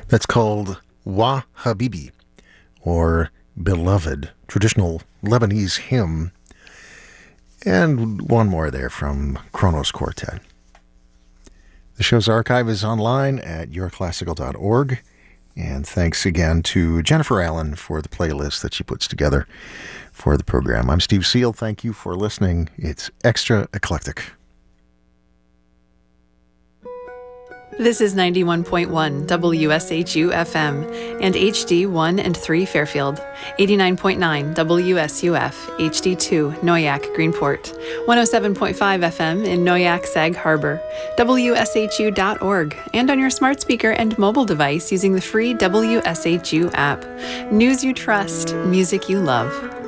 That's called Wa Habibi, or Beloved, traditional Lebanese hymn. And one more there from Kronos Quartet. The show's archive is online at yourclassical.org. And thanks again to Jennifer Allen for the playlist that she puts together for the program. I'm Steve Seal. Thank you for listening. It's Extra Eclectic. This is 91.1 WSHU FM and HD 1 and 3 Fairfield, 89.9 WSUF HD 2 Noyak Greenport, 107.5 FM in Noyak Sag Harbor, WSHU.org, and on your smart speaker and mobile device using the free WSHU app. News you trust, music you love.